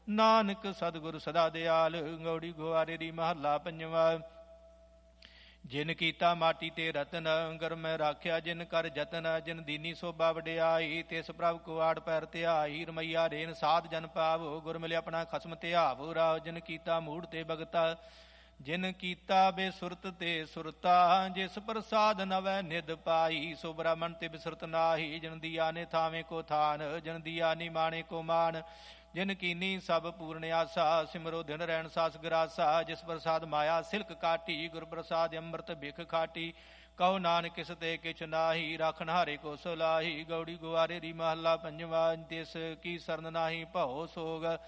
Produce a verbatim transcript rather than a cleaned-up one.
ਨਾਨਕ ਸਤਿਗੁਰ ਸਦਾ ਦਿਆਲ। ਗੌੜੀ ਗੁਆਰੇ ਦੀ ਮਹੱਲਾ ਪੰਜਵਾ। ਜਿਨ ਕੀਤਾ ਮਾਟੀ ਤੇ ਰਤਨ, ਗਰਮ ਰਾਖਿਆ ਜਿਨ ਕਰ ਜਤਨ। ਜਿਨ ਦੀਨੀ ਸੋਭਾ ਵਡਿਆਈ, ਤਿਸ ਪ੍ਰਭ ਕੋ ਆੜ ਪੈਰ ਧਿਆਈ। ਰਮਈਆ ਰੇਨ ਸਾਧ ਜਨ ਪਾਵੋ, ਗੁਰ ਮਿਲਿਆ ਆਪਣਾ ਖਸਮ ਧਿਆਵੋ ਰਾਹ। ਜਿਨ ਕੀਤਾ ਮੂੜ ਤੇ ਭਗਤਾ, ਜਿਨ ਕੀਤਾ ਬੇਸੁਰਤ ਤੇ ਸੁਰਤਾ। ਜਿਸ ਪ੍ਰਸਾਦ ਨਵੈ ਨਿਧ ਪਾਈ, ਸੋ ਬ੍ਰਾਹਮਣ ਤੇ ਬਿਸਰਤ ਨਾਹੀ। ਜਿਨ ਦੀਆ ਨੇ ਥਾਵੇਂ ਕੋ ਥਾਨ, ਜਿਨ ਦੀਆ ਨੀ ਮਾਣੇ ਕੋ ਮਾਨ। ਜਿਨ ਕੀਨੀ ਸਭ ਪੂਰਨ ਆਸਾ, ਸਿਮਰੋ ਦਿਨ ਰਹਿਣ ਸਾਸ ਗਰਾਸਾ। ਜਿਸ ਪ੍ਰਸਾਦ ਮਾਇਆ ਸਿਲਕ ਕਾਟੀ, ਗੁਰ ਪ੍ਰਸਾਦ ਅੰਮ੍ਰਿਤ ਬਿਖ ਖਾਟੀ। ਕਹੋ ਨਾਨਕ ਕਿਸ ਤੇ ਕਿਛ ਨਾਹੀ, ਰਾਖਣ ਹਾਰੇ ਕੋ ਸਲਾਹੀ। ਗੌੜੀ ਗੁਆਰੇ ਦੀ ਮਹੱਲਾ ਪੰਜਵਾ। ਤਿਸ ਕੀ ਸਰਨ ਨਾਹੀ ਭਉ ਸੋਗ,